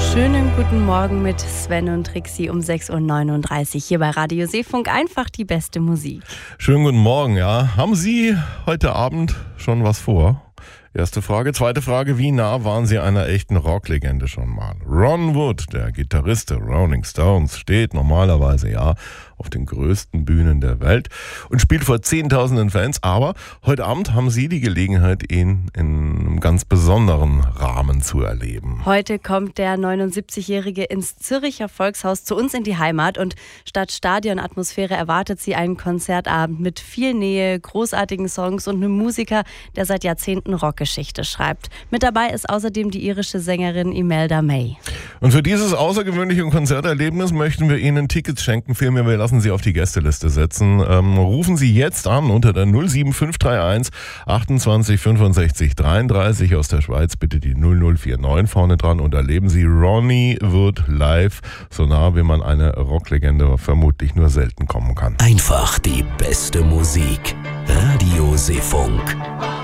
Schönen guten Morgen mit Sven und Trixie um 6.39 Uhr hier bei Radio Seefunk. Einfach die beste Musik. Schönen guten Morgen, ja. Haben Sie heute Abend schon was vor? Erste Frage. Zweite Frage, wie nah waren Sie einer echten Rocklegende schon mal? Ron Wood, der Gitarrist der Rolling Stones, steht normalerweise ja auf den größten Bühnen der Welt und spielt vor Zehntausenden Fans. Aber heute Abend haben Sie die Gelegenheit, ihn in einem ganz besonderen Rahmen zu erleben. Heute kommt der 79-Jährige ins Zürcher Volkshaus zu uns in die Heimat und statt Stadionatmosphäre erwartet Sie einen Konzertabend mit viel Nähe, großartigen Songs und einem Musiker, der seit Jahrzehnten Rockgeschichte schreibt. Mit dabei ist außerdem die irische Sängerin Imelda May. Und für dieses außergewöhnliche Konzerterlebnis möchten wir Ihnen Tickets schenken. Vielmehr, wir lassen Sie auf die Gästeliste setzen. Rufen Sie jetzt an unter der 07531 28 65 33 aus der Schweiz. Bitte die 0049 vorne dran und erleben Sie Ronnie Wood live, so nah wie man eine Rocklegende vermutlich nur selten kommen kann. Einfach die beste Musik. Radio Seefunk.